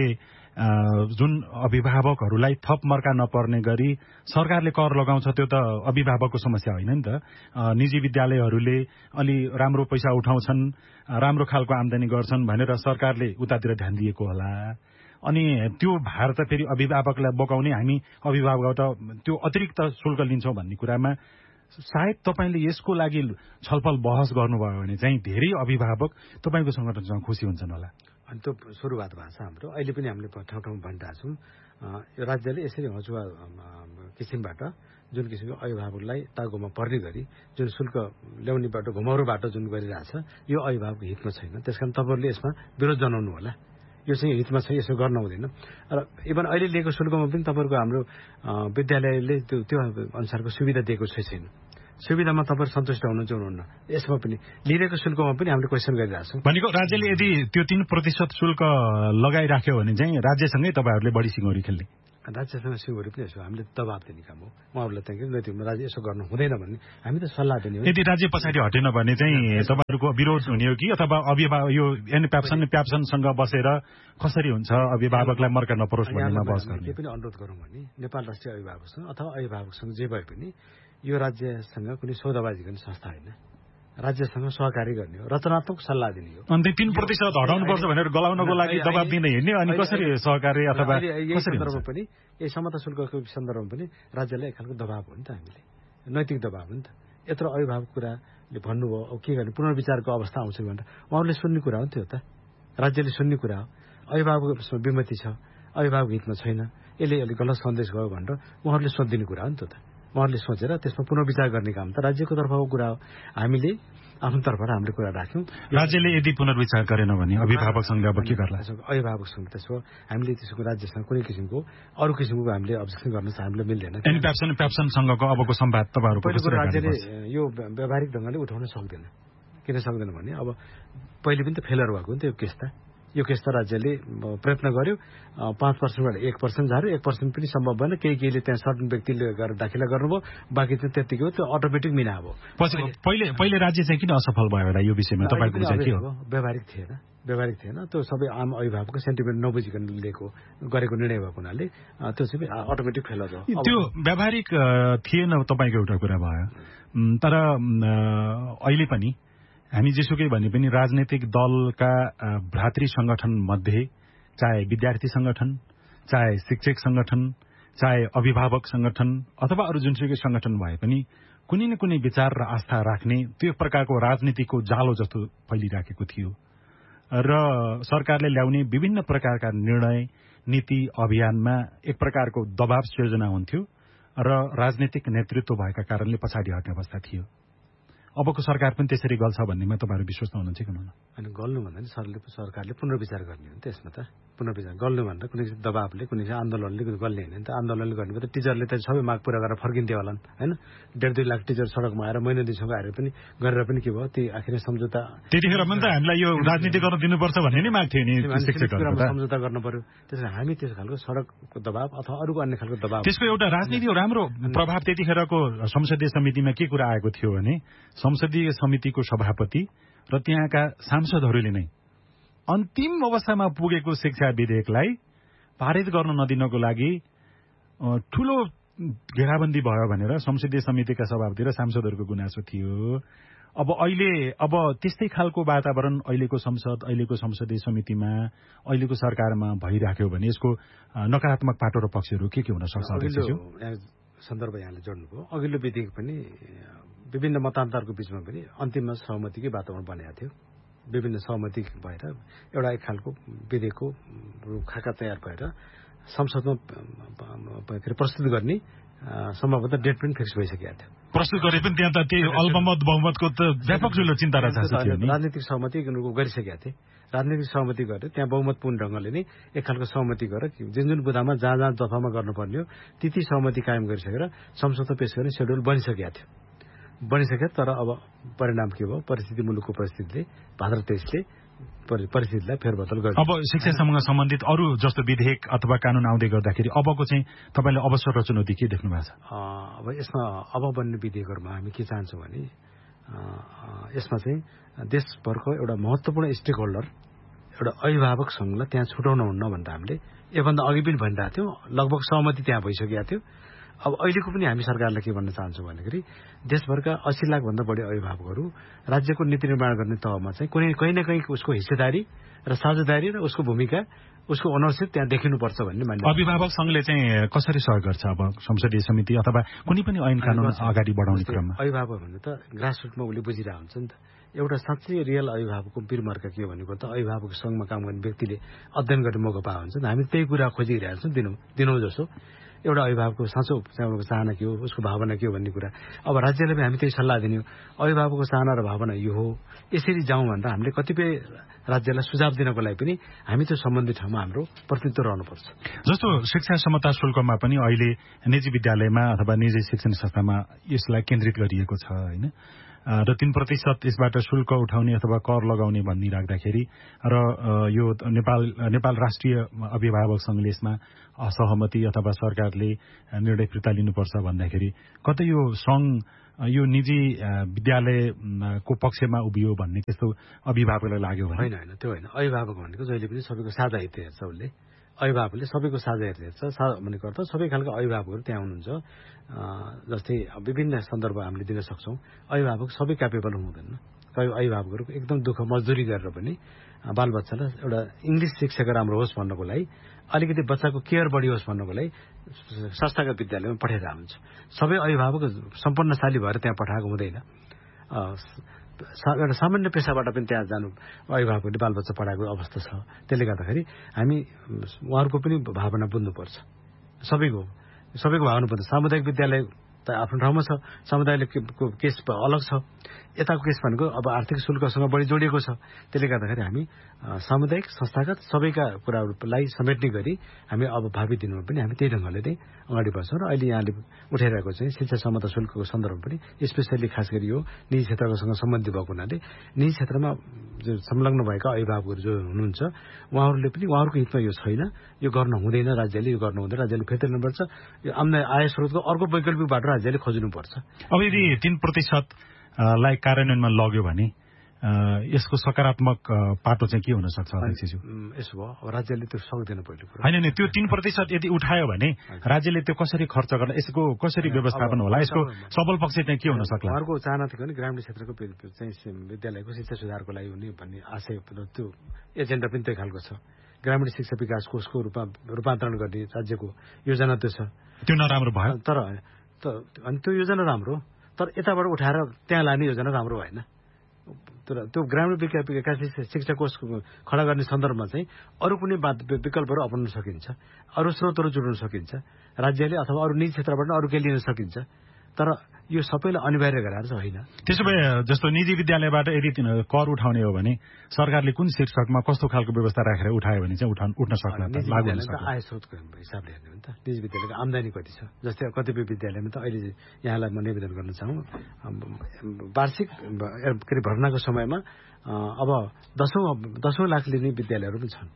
जुन अभिभावकहरूलाई थप मर्का नपर्ने गरी सरकारले कर लगाउँछ त्यो त अभिभावकको समस्या होइन नि त। निजी विद्यालयहरूले अलि राम्रो पैसा उठाउँछन्, राम्रो खालको आम्दानी गर्छन् भनेर सरकारले उतातिर ध्यान दिएको होला। अनि त्यो भार त फेरि अभिभावकलाई बोकाउने, हामी अभिभावकबाट त्यो अतिरिक्त शुल्क लिन्छौँ भन्ने कुरामा सायद तपाईँले यसको लागि छलफल बहस गर्नुभयो भने चाहिँ धेरै अभिभावक तपाईँको संगठनसँग खुसी हुन्छन् होला। अनि त्यो सुरुवात भएको छ हाम्रो। अहिले पनि हामीले ठाउँ ठाउँमा भनिरहेको छौँ यो राज्यले यसरी हजुवा किसिमबाट जुन किसिमको अभिभावकलाई तागोमा पर्ने गरी जुन शुल्क ल्याउने बाटो घुमाउरो बाटो जुन गरिरहेछ यो अभिभावकको हितमा छैन। त्यस कारण तपाईँहरूले यसमा विरोध जनाउनु होला। यो चाहिँ हितमा छ, यसो गर्न हुँदैन। र इभन अहिले लिएको शुल्कमा पनि तपाईँहरूको हाम्रो विद्यालयले त्यो त्यो अनुसारको सुविधा दिएको छैन। सुविधामा तपाईँहरू सन्तुष्ट हुनुहुन्छ हुनुहुन्न यसमा पनि लिइरहेको शुल्कमा पनि हामीले क्वेसन गरिरहेको छौँ। भनेको राज्यले यदि त्यो तीन प्रतिशत शुल्क लगाइराख्यो भने चाहिँ राज्यसँगै तपाईँहरूले बढी सिङ्गौरी खेल्ने? राज्यसँग सिङ्गौरी पनि यसो हामीले दबाब दिने काम हो उहाँहरूलाई चाहिँ नैतिकमा राज्य यसो गर्नु हुँदैन भन्ने हामी त सल्लाह दिने हो। यदि राज्य पछाडि हटेन भने चाहिँ तपाईँहरूको विरोध हुने हो कि अथवा अभिभावक यो एन प्याप्सन प्याप्सनसँग बसेर कसरी हुन्छ अभिभावकलाई मर्का नपरोस् भन्नेमा बहस गर्ने? के पनि अनुरोध गरौँ भने नेपाल राष्ट्रिय अभिभावकसँग अथवा अभिभावकसँग जे भए पनि यो राज्यसँग कुनै सौदाबाजी गर्ने संस्था होइन, राज्यसँग सहकारी गर्ने हो, रचनात्मक सल्लाह दिने हो। अनि तीन प्रतिशत हटाउनुपर्छ भनेर गलाउनको लागि दबाब दिँदै हिँड्ने अनि कसरी सहकारी अथवा कसरी सन्दर्भमा पनि यही समता शुल्कको सन्दर्भमा पनि राज्यलाई एक खालको दबाब हो नि त, हामीले नैतिक दबाब हो नि त। यत्रो अभिभावक कुराले भन्नुभयो अब के गर्ने पुनर्विचारको अवस्था आउँछ भनेर उहाँहरूले सुन्ने कुरा हो नि त्यो त, राज्यले सुन्ने कुरा हो। अभिभावकको विमति छ, अभिभावक हितमा छैन, यसले अलिक गलत सन्देश गयो भनेर उहाँहरूले सोधिदिने कुरा हो नि त। उहाँहरूले सोचेर त्यसमा पुनर्विचार गर्ने काम त राज्यको तर्फको कुरा हो। हामीले आफ्नो तर्फबाट हाम्रो कुरा राख्यौँ। राज्यले यदि पुनर्विचार गरेन भने अभिभावक संघले अब के गर्ला? अभिभावक संघ त्यसो हामीले त्यसको राज्यसँग कुनै किसिमको अरू किसिमको हामीले अब्जेक्सन गर्न चाहिँ हामीले मिल्दैन। एनी प्याप्सन प्याप्सनसँगको अबको संवाद तपाईँहरू पहिलो राज्यले यो व्यावहारिक ढङ्गले उठाउन सक्दैन। किन सक्दैन भने अब पहिले पनि त फेलर भएको नि त्यो केस त। यो केस त राज्यले प्रयत्न गर्यो, पाँच पर्सेन्टबाट एक पर्सेन्ट झार्यो, एक पर्सेन्ट पनि सम्भव भएन। केही केहीले त्यहाँ सर्टन व्यक्तिले गएर दाखिला गर्नुभयो, बाँकी चाहिँ त्यतिकै हो, त्यो अटोमेटिक मिना अब। पहिले पहिले राज्य चाहिँ किन असफल भयो एउटा यो विषयमा तपाईँको चाहिँ के हो? व्यावहारिक थिएन, व्यावहारिक थिएन। त्यो सबै आम अभिभावकको सेन्टिमेन्ट नबुझिकन लिएको गरेको निर्णय भएको हुनाले त्यो चाहिँ अटोमेटिक फेल भयो। त्यो व्यावहारिक थिएन तपाईँको एउटा कुरा भयो, तर अहिले पनि हामी जेसुकै भने पनि राजनैतिक दलका भ्रातृ संगठन मध्ये चाहे विद्यार्थी संगठन, चाहे शिक्षक संगठन, चाहे अभिभावक संगठन अथवा अरू जुनसुकै संगठन भए पनि कुनै न कुनै विचार र आस्था राख्ने त्यो प्रकारको राजनीतिको जालो जस्तो फैलिराखेको थियो र सरकारले ल्याउने विभिन्न प्रकारका निर्णय नीति अभियानमा एक प्रकारको दबाव सिर्जना हुन्थ्यो र राजनीतिक नेतृत्व भएका कारणले पछाडि हट्ने अवस्था थियो। अबको सरकार पनि त्यसरी गर्छ भन्नेमा तपाईँहरू विश्वास हुनुहुन्छ कि हुनुहुन्न? अनि गल्नु भन्दा नि सरले सरकारले पुनर्विचार गर्ने हो नि त्यसमा त। पुनर्विचार गर्नु भन्दा कुनै दबावले कुनै आन्दोलनले गर्ने होइन नि त। आन्दोलनले गर्ने त टिचरले त सबै माग पूरा गरेर फर्किन्थ्यो होला होइन। डेढ दुई लाख टिचर सडकमा आएर महिना दिनसम्म आएर पनि गरेर पनि के भयो ती आखिर सम्झौता त्यतिखेर पनि त हामीलाई यो राजनीति गर्न दिनुपर्छ भन्ने नै माग थियो नि शिक्षकहरुको। सम्झौता गर्न पर्यो। त्यसैले हामी त्यस खालको सडकको दबाव अथवा अरूको अन्य खालको दबाव त्यसको एउटा राजनीति राम्रो प्रभाव त्यतिखेरको संसदीय समितिमा के कुरा आएको थियो भने संसदीय समितिको सभापति र त्यहाँका सांसदहरूले नै अन्तिम अवस्थामा पुगेको शिक्षा विधेयकलाई पारित गर्न नदिनको लागि ठूलो घेराबन्दी भयो भनेर संसदीय समितिका सभापति र सांसदहरूको गुनासो थियो। अब अहिले अब त्यस्तै खालको वातावरण अहिलेको संसद अहिलेको संसदीय समितिमा अहिलेको सरकारमा भइराख्यो भने यसको नकारात्मक पाटो र पक्षहरू के के हुन सक्छ? सन्दर्भ यहाँले जोड्नुभयो। अघिल्लो विधेयक पनि विभिन्न मतान्तरको बीचमा पनि अन्तिममा सहमतिकै वातावरण बनेको थियो। विभिन्न सहमति भएर एउटा एक खालको विधेयकको खाका तयार भएर संसदमा प्रस्तुत गर्ने सम्भवतः डेट पनि फिक्स भइसकेको थियो। प्रस्तुत गरे पनि त्यहाँ त त्यही अल्पमत बहुमतको त व्यापक ठुलो चिन्ता रहेछ। राजनीतिक सहमति गरिसकेका थिए। राजनीतिक सहमति गरेर त्यहाँ बहुमतपूर्ण ढंगले नै एक खालको सहमति गरेर जुन जुन बुदामा जहाँ जहाँ दफामा गर्नुपर्ने हो ती ती सहमति कायम गरिसकेर संसदमा पेश गर्ने शेड्युल बनिसकेको थियो। बनिसक्यो तर अब परिणाम के भयो? परिस्थिति मुलुकको परिस्थितिले भाद्र तेइसले परिस्थितिलाई फेरबदल गर्यो। अब शिक्षासँग सम्बन्धित अरू जस्तो विधेयक अथवा कानून आउँदै गर्दाखेरि अबको चाहिँ तपाईँले अवसर र चुनौती के देख्नु भएको छ? अब यसमा अब बन्ने विधेयकहरूमा हामी के चाहन्छौँ भने यसमा चाहिँ देशभरको एउटा महत्त्वपूर्ण स्टेक होल्डर एउटा अभिभावक सङ्घलाई त्यहाँ छुटाउन हुन्न भनेर हामीले योभन्दा अघि पनि भनिरहेको थियौँ। लगभग सहमति त्यहाँ भइसकेको थियो। अब अहिलेको पनि हामी सरकारलाई के भन्न चाहन्छौँ भनेखेरि देशभरका अस्सी लाख भन्दा बढी अभिभावकहरू राज्यको नीति निर्माण गर्ने तहमा चाहिँ कुनै कहीँ न कहीँ उसको हिस्सेदारी र साझेदारी र उसको भूमिका उसको ओनरसिप त्यहाँ देखिनुपर्छ भन्ने मान्नु। अभिभावक संघले चाहिँ कसरी सहयोग गर्छ अब संसदीय समिति अथवा कुनै पनि ऐन कानून अगाडि बढाउने क्रममा? अभिभावक भन्ने त ग्रासरुटमा उसले बुझिरहेको हुन्छ नि त। एउटा साँच्चै रियल अभिभावकको पिरमर्का के भनेको त अभिभावक संघमा काम गर्ने व्यक्तिले अध्ययन गर्ने मौका पाएको हुन्छ। हामी त्यही कुरा खोजिरहेको छौँ दिनौँ दिनौँ जसो। एउटा अभिभावकको साँचो चाहना के हो, उसको भावना के हो भन्ने कुरा अब राज्यले पनि हामी त्यही सल्लाह दिने हो। अभिभावकको चाहना र भावना यो हो, यसरी जाउँ भनेर हामीले कतिपय राज्यलाई सुझाव दिनको लागि पनि हामी त्यो सम्बन्धित ठाउँमा हाम्रो प्रतिनिधित्व रहनुपर्छ। जस्तो शिक्षा समता शुल्कमा पनि अहिले निजी विद्यालयमा अथवा निजी शिक्षण संस्थामा यसलाई केन्द्रित गरिएको छ होइन, र तीन प्रतिशत यसबाट शुल्क उठाउने अथवा कर लगाउने भन्ने राख्दाखेरि र यो नेपाल नेपाल राष्ट्रिय अभिभावक संघले यसमा असहमति अथवा सरकारले निर्णय फिर्ता लिनुपर्छ भन्दाखेरि कतै यो संघ यो निजी विद्यालयको पक्षमा उभियो भन्ने त्यस्तो अभिभावकलाई लाग्यो भने? होइन होइन, त्यो होइन। अभिभावक भनेको जहिले पनि सबैको साझा हित हेर्छ। उसले अभिभावकले सबैको साझा हित हेर्छ भनेको अर्थ सबै खालको अभिभावकहरू त्यहाँ हुनुहुन्छ। जस्तै विभिन्न सन्दर्भ हामीले दिन सक्छौँ। अभिभावक सबै क्यापेबल हुँदैन। कति अभिभावकहरूको एकदम दुःख मजदुरी गरेर पनि बालबच्चालाई एउटा इङ्ग्लिस शिक्षाको राम्रो होस् भन्नको लागि अलिकति बच्चाको केयर बढी होस् भन्नको लागि संस्थागत विद्यालयमा पठाइरहेको हुन्छ। सबै अभिभावक सम्पन्नशाली भएर त्यहाँ पठाएको हुँदैन। एउटा सामान्य पेसाबाट पनि त्यहाँ जानु अभिभावकहरूले बालबच्चा पढाएको अवस्था छ। त्यसले गर्दाखेरि हामी उहाँहरूको पनि भावना बुझ्नुपर्छ। सबैको सबैको भावना बुझ्नु। सामुदायिक विद्यालय त आफ्नो ठाउँमा छ, समुदायको केस अलग छ। यताको केस भनेको अब आर्थिक शुल्कसँग बढी जोडिएको छ। त्यसले गर्दाखेरि हामी सामुदायिक संस्थागत सबैका कुराहरूलाई समेट्ने गरी हामी अब भावी दिनमा पनि हामी त्यही ढङ्गले नै अगाडि बढ्छौँ। र अहिले यहाँले उठाइरहेको चाहिँ शिक्षा समता शुल्कको सन्दर्भ पनि स्पेसल्ली खास गरी यो निजी क्षेत्रसँग सम्बन्धित भएको हुनाले निजी क्षेत्रमा जो संलग्न भएका अभिभावकहरू जो हुनुहुन्छ उहाँहरूले पनि उहाँहरूको हितमा यो छैन, यो गर्न हुँदैन, राज्यले यो गर्नु हुँदैन, राज्यले फिर्ता लिनुपर्छ। यो आम्दानी आय स्रोतको अर्को वैकल्पिक बाटो राज्यले खोज्नुपर्छ। अब यदि तीन प्रतिशत लाई कार्यान्वयनमा लग्यो भने यसको सकारात्मक पाटो चाहिँ के हुन सक्छ? यसो भयो अब राज्यले त्यो सक्दैन। पहिलो कुरा होइन नि, त्यो तीन प्रतिशत यदि उठायो भने राज्यले त्यो कसरी खर्च गर्न, यसको कसरी व्यवस्थापन होला, यसको सबल पक्ष चाहिँ के हुन सक्ला? उहाँहरूको चाहना थियो भने ग्रामीण क्षेत्रको चाहिँ विद्यालयको शिक्षा सुधारको लागि हुने भन्ने आशय त्यो एजेन्डा पनि त्यही खालको छ। ग्रामीण शिक्षा विकास कोषको रूपमा रूपान्तरण गर्ने राज्यको योजना त्यो छ। त्यो नराम्रो भयो तर अनि त्यो योजना राम्रो, तर यताबाट उठाएर त्यहाँ लाने योजना राम्रो भएन। त्यो ग्रामीण विकास शिक्षा कोष खडा गर्ने सन्दर्भमा चाहिँ अरू कुनै विकल्पहरू अपनाउन सकिन्छ, अरू स्रोतहरू जोड्न सकिन्छ राज्यले, अथवा अरू निजी क्षेत्रबाट अरू केही लिन सकिन्छ। तर यो सबैलाई अनिवार्य गराएर चाहिँ होइन। त्यसो भए जस्तो निजी विद्यालयबाट यदि कर उठाउने हो भने सरकारले कुन शीर्षकमा कस्तो खालको व्यवस्था राखेर उठायो भने चाहिँ उठाउन उठ्न सक्ला? आय स्रोतको हिसाबले हेर्ने हो नि त। निजी विद्यालयको आम्दानी कति छ? जस्तै कतिपय विद्यालयमा त अहिले यहाँलाई म निवेदन गर्न चाहँ, वार्षिक के अरे भर्नाको समयमा अब दसौँ दसौँ लाख लिने विद्यालयहरू पनि छन्।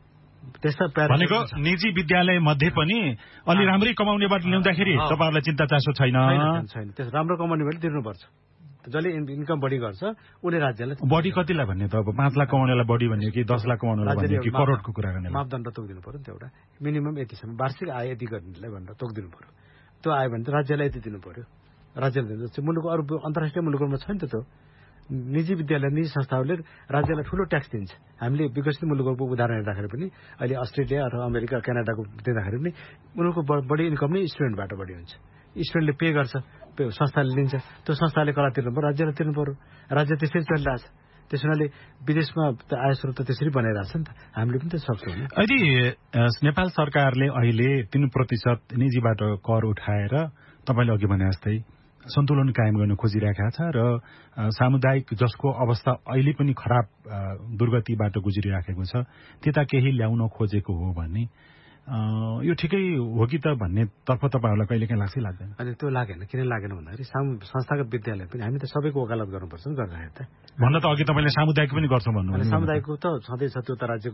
भनेको निजी विद्यालय मध्ये पनि अलि राम्रै कमाउनेबाट ल्याउँदाखेरि तपाईँहरूलाई चिन्ता चासो छैन? छैन, त्यस राम्रो कमाउनेबाट तिर्नुपर्छ। जसले इन्कम बढी गर्छ उसले राज्यलाई बढी कतिलाई भन्ने त? अब पाँच लाख कमाउनेलाई बढी भन्ने कि दस लाख कमाउनेलाई भन्ने कि करोडको कुरा गर्ने? मापदण्ड तोकिदिनु पर्यो नि त। एउटा मिनिमम यतिसम्म वार्षिक आय यति गर्नेलाई भनेर तोकिदिनु पर्यो। त्यो आयो भने त राज्यलाई यति दिनु पर्यो। राज्यले दिनु मुलुकको अरू अन्तर्राष्ट्रिय मुलुकमा छ नि त। त्यो निजी विद्यालय निजी संस्थाहरूले राज्यलाई ठुलो ट्याक्स दिन्छ। हामीले विकसित मुलुकहरूको उदाहरण राखेर पनि अहिले अस्ट्रेलिया अथवा अमेरिका क्यानाडाको दिँदाखेरि पनि उनीहरूको बढी इन्कम नै स्टुडेन्टबाट बढी हुन्छ। स्टुडेन्टले पे गर्छ, संस्थाले लिन्छ, त्यो संस्थाले कला तिर्नु पर्यो, राज्यलाई तिर्नु पर्यो। राज्य त्यसरी चलिरहेको छ। त्यस हुनाले विदेशमा आय स्रोत त त्यसरी बनाइरहेको छ नि त। हामीले पनि त सक्छौँ नि। अहिले नेपाल सरकारले अहिले तीन प्रतिशत निजीबाट कर उठाएर तपाईँले अघि भने जस्तै सन्तुलन कायम गर्न खोजिरहेका छ र सामुदायिक जसको अवस्था अहिले पनि खराब दुर्गतिबाट गुज्रिराखेको छ त्यता केही ल्याउन खोजेको हो भने यो ठिकै हो कि त भन्ने तर्फ तपाईँहरूलाई कहिले काहीँ लाग्छ लाग्दैन? अनि त्यो लागेन। किन लागेन भन्दाखेरि संस्थागत विद्यालय पनि हामी त सबैको वकालत गर्नुपर्छ नि। गर्दाखेरि त भन्न त अघि तपाईँले सामुदायिक पनि गर्छौँ भन्नु। सामुदायिकको त छँदैछ, त्यो त राज्यको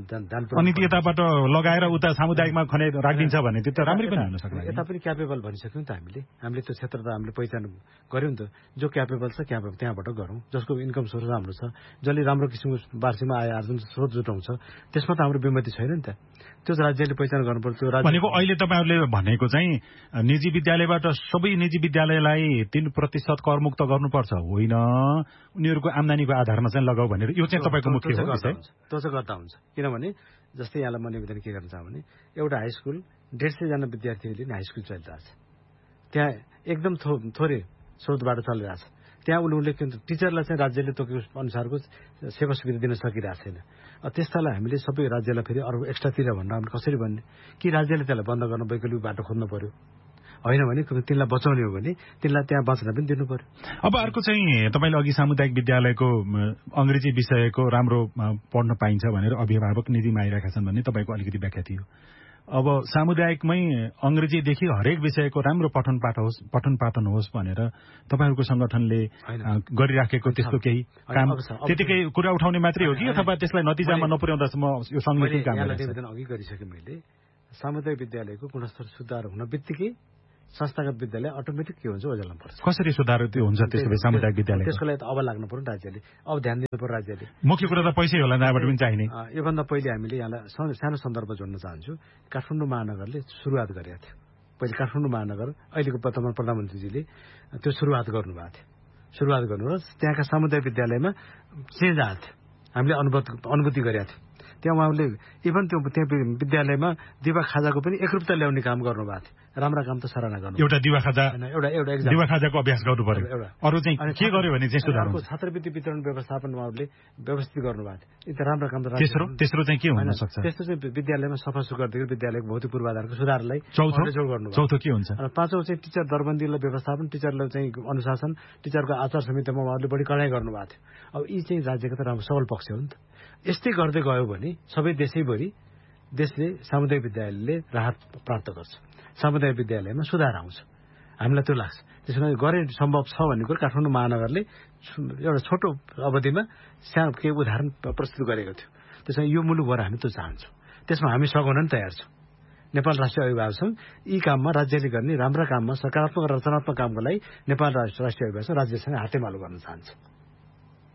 अनि त्यताबाट लगाएर उता सामुदायिकमा खने राखिदिन्छ भने त्यो त राम्रै पनि हुन सक्छ। यता पनि क्यापेबल भनिसक्यौँ नि त हामीले। हामीले त्यो क्षेत्र त हामीले पहिचान गऱ्यौँ नि त। जो क्यापेबल छ क्यापेबल त्यहाँबाट गरौँ। जसको इन्कम सोर्स राम्रो छ, जसले राम्रो किसिमको वार्षिकमा आय आर्जन स्रोत जुटाउँछ, त्यसमा त हाम्रो विमति छैन नि त। त्यो राज्यले पहिचान गर्नुपर्छ। भनेको अहिले तपाईँहरूले भनेको चाहिँ निजी विद्यालयबाट सबै निजी विद्यालयलाई तीन प्रतिशत करमुक्त गर्नुपर्छ होइन, उनीहरूको आम्दानीको आधारमा चाहिँ लगाऊ भनेर यो चाहिँ तपाईँको मुख्य हो? त्यो चाहिँ गर्दा हुन्छ। किनभने जस्तै यहाँलाई म निवेदन के गर्न चाहन्छु भने एउटा हाई स्कुल डेढ सयजना विद्यार्थीहरूले हाई स्कुल चलिरहेको छ। त्यहाँ एकदम थो थोरै स्रोतबाट चलिरहेको छ। त्यहाँ उनीहरूले टिचरलाई चाहिँ राज्यले तोकेको अनुसारको सेवा सुविधा दिन सकिरहेको छैन। त्यस्तालाई हामीले सबै राज्यलाई फेरि अरू एक्स्ट्रातिर भनेर हामीले कसरी भन्ने? कि राज्यले त्यसलाई बन्द गर्न वैकल्पिक बाटो खोज्नु पर्यो? होइन भने तिनलाई बचाउने हो भने तिनलाई त्यहाँ बाँच्न पनि दिनु पर्यो। अब अर्को चाहिँ तपाईँले अघि सामुदायिक विद्यालयको अङ्ग्रेजी विषयको राम्रो पढ्न पाइन्छ भनेर अभिभावक निजीमा आइरहेका छन् भन्ने तपाईँको अलिकति व्याख्या थियो। अब सामुदायिकमै अङ्ग्रेजीदेखि हरेक विषयको राम्रो पठन पाठ होस् पठन पाठन होस् भनेर तपाईँहरूको संगठनले गरिराखेको त्यस्तो केही काम त्यतिकै कुरा उठाउने मात्रै हो कि अथवा त्यसलाई नतिजामा नपुर्याउँदासम्म यो संगठन काम निवेदन अघि गरिसकेँ मैले। सामुदायिक विद्यालयको गुणस्तर सुधार हुन बित्तिकै संस्थागत विद्यालय अटोमेटिक के हुन्छ ओझेल्न पर्छ। कसरी सुधार त्यो हुन्छ त्यसो भए सामुदायिक विद्यालय? त्यसको लागि त अब लाग्नु पर्यो राज्यले, अब ध्यान दिनु पर्यो राज्यले। मुख्य कुरा त पैसै होला, यहाँबाट पनि चाहिने। योभन्दा पहिले हामीले यहाँलाई सानो सन्दर्भ जोड्न चाहन्छु। काठमाडौँ महानगरले सुरुवात गरेको थियो। पहिले काठमाडौँ महानगर अहिलेको वर्तमान प्रधानमन्त्रीजीले त्यो सुरुवात गर्नुभएको थियो। सुरुवात गर्नु र त्यहाँका सामुदायिक विद्यालयमा चेन्ज आएको थियो। हामीले अनुभूति अनुभूति गरेका थियौँ। त्यहाँ उहाँहरूले इभन त्यो त्यहाँ विद्यालयमा दिवा खाजाको पनि एकरूपता ल्याउने काम गर्नुभएको थियो। राम्रा काम त सराहना गर्नु। एउटा दिवा खाजा एउटा एउटा दिवा खाजाको अभ्यास गर्नु पर्यो। एउटा अरू चाहिँ के गर्यो भने चाहिँ सुधार हुन्छ? छात्रवृत्ति वितरण व्यवस्थापन उहाँहरूले व्यवस्थित गर्नुभएको थियो। यो त राम्रो काम त। तेस्रो तेस्रो चाहिँ के हुन सक्छ? त्यस्तो चाहिँ विद्यालयमा सफा सुग्घरदेखि विद्यालयको भौतिक पूर्वाधारको सुधारलाई चौथो जोड गर्नु। चौथो के हुन्छ? पाँचौँ चाहिँ टिचर दरबन्दीलाई व्यवस्थापन, टिचरलाई चाहिँ अनुशासन, टिचरको आचार संहितामा उहाँहरूले बढी कडाइ गर्नुभएको थियो। अब यी चाहिँ राज्यको त राम्रो सबल पक्ष हो नि त। यस्तै गर्दै गयो भने सबै देशैभरि देशले सामुदायिक विद्यालयले राहत प्राप्त गर्छ। सामुदायिक विद्यालयमा सुधार आउँछ, हामीलाई त्यो लाग्छ। त्यसमा गरे सम्भव छ भन्ने कुरो काठमाडौँ महानगरले एउटा छोटो अवधिमा सानो केही उदाहरण प्रस्तुत गरेको थियो। त्यसमा यो मुलुकभर हामी त्यो चाहन्छौँ। त्यसमा हामी सघाउन पनि तयार छौँ। नेपाल राष्ट्रिय अभिभावक सङ्घ यी काममा राज्यले गर्ने राम्रा काममा सकारात्मक र रचनात्मक कामको लागि नेपाल राष्ट्रिय अभिभावक सङ्घ राज्यसँग हातेमालो गर्न चाहन्छ।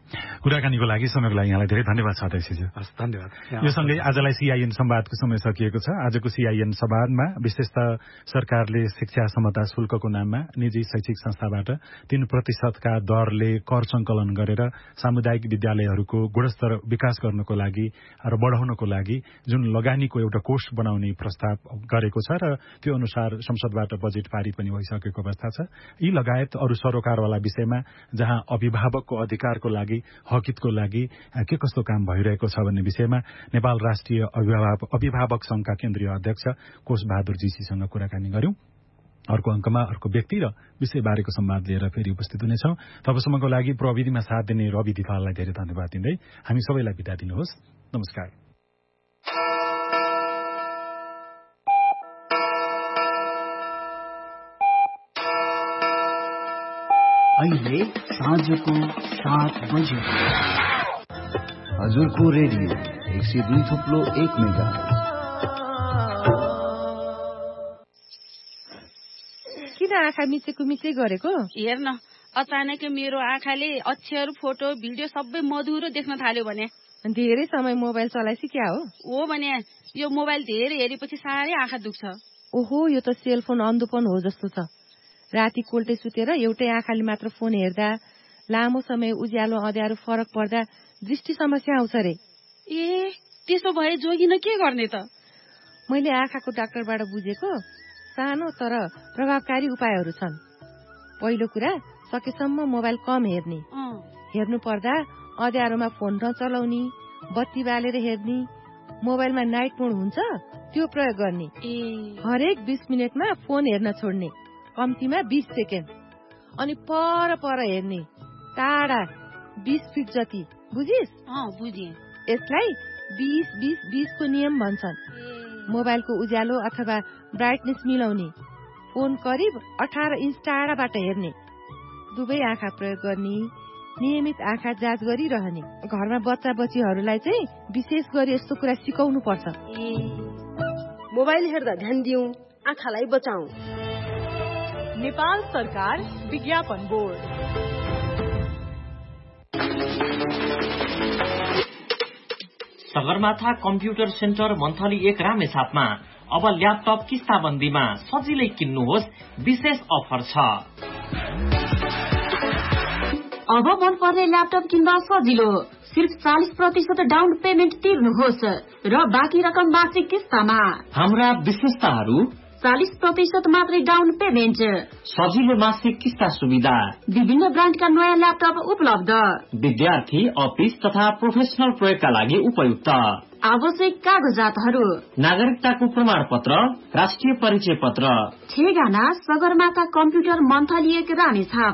कुराकानीको लागि समयको लागि यहाँलाई धेरै धन्यवाद छ अध्यक्षज्यू। हस्, धन्यवाद। यो सँगै आजलाई सीआईएन संवादको समय सकिएको छ। आजको सीआईएन संवादमा विशेष त सरकारले शिक्षा समता शुल्कको नाममा निजी शैक्षिक संस्थाबाट तीन प्रतिशतका दरले कर संकलन गरेर सामुदायिक विद्यालयहरूको गुणस्तर विकास गर्नको लागि र बढाउनको लागि जुन लगानीको एउटा कोष बनाउने प्रस्ताव गरेको छ र त्यो अनुसार संसदबाट बजेट पारित पनि भइसकेको अवस्था छ। यी लगायत अरू सरोकारवाला विषयमा जहाँ अभिभावकको अधिकारको लागि हकितको लागि के कस्तो काम भइरहेको छ भन्ने विषयमा नेपाल राष्ट्रिय अभिभावक अभिभावक संघका केन्द्रीय अध्यक्ष कोष बहादुर जीसीसँग कुराकानी गर्यौं। अर्को अङ्कमा अर्को व्यक्ति र विषय बारेको संवाद लिएर फेरि उपस्थित हुनेछौं। तबसम्मको लागि प्रविधिमा साथ दिने रवि दिपाललाई धेरै धन्यवाद दिँदै हामी सबैलाई बिदा दिनुहोस्। नमस्कार। अहिले साँझको सात बजे हजुरको रेडियो एक सय दुई थुप्लो एक मेगा। किन आँखा मिचेको मिचै गरेको? हेर्न, अचानक मेरो आँखाले अक्षर फोटो भिडियो सबै मधुरो देख्न थाल्यो भने। धेरै समय मोबाइल चलाएपछि क्या हो? हो भने यो मोबाइल धेरै हेरेपछि साह्रै आँखा दुख्छ। ओहो, यो त सेलफोन अन्धोपन हो जस्तो छ। राति कोल्टे सुतेर एउटै आँखाले मात्र फोन हेर्दा लामो समय उज्यालो अँध्यारो फरक पर्दा दृष्टि समस्या आउँछ रे। ए, त्यसो भए जोगिन के गर्ने त? मैले आँखाको डाक्टरबाट बुझेको सानो तर प्रभावकारी उपायहरू छन्। पहिलो कुरा, सकेसम्म मोबाइल कम हेर्ने। हेर्नु पर्दा अँध्यारोमा फोन नचलाउने, बत्ती बालेर हेर्ने, मोबाइलमा नाइट मोड हुन्छ त्यो प्रयोग गर्ने। हरेक बीस मिनटमा फोन हेर्न छोड्ने, कम्तीमा बीस सेकेन्ड। अनि पर पर हेर्ने, टाढा बीस फिट जति। बुझिस्? बुझेँ। यसलाई बीस बीस बीस को नियम भन्छन्। मोबाइलको उज्यालो अथवा ब्राइटनेस मिलाउने, फोन करिब अठार इन्च टाढाबाट हेर्ने, दुवै आँखा प्रयोग गर्ने, नियमित आँखा जाँच गरिरहने। घरमा बच्चा बच्चीहरूलाई चाहिँ विशेष गरी यस्तो कुरा सिकाउनु पर्छ। मोबाइल हेर्दा ध्यान दिउँ, आँखालाई बचाऊ। नेपाल सरकार विज्ञापन board. Sagarmatha computer centre monthly एक रामेछापमा अब ल्यापटप किस्ताबन्दीमा सजिलै किन्नुहोस्, विशेष अफर छ। अब मन पर्ने ल्यापटप किन्दा सजिलो, सिर्फ चालीस प्रतिशत डाउन पेमेन्ट तिर्नुहोस् र बाँकी रकम मासिक किस्तामा। हाम्रा विशेषताहरू: चालीस प्रतिशत मात्रै डाउन पेमेन्ट, सजिलो मासिक किस्ता सुविधा, विभिन्न ब्रान्डका नयाँ ल्यापटप उपलब्ध, विद्यार्थी, अफिस तथा प्रोफेसनल प्रयोगका लागि उपयुक्त, आवश्यक कागजातहरू: नागरिकताको प्रमाण पत्र, राष्ट्रिय परिचय पत्र। ठेगाना सगरमाथा कम्प्युटर मन्थली एक रामेछाप।